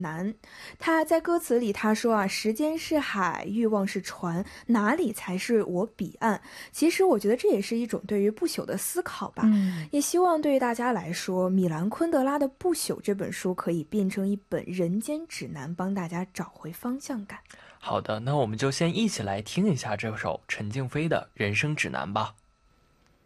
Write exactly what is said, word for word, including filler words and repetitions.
难。他在歌词里他说啊，时间是海，欲望是船，哪里才是我彼岸？其实我觉得这也是一种对于不朽的思考吧。 嗯， 也希望对于大家来说，米兰昆德拉的《不朽》这本书可以变成一本人间指南，帮大家找回方向感。 好的，那我们就先一起来听一下这首陈静飞的人生指南吧。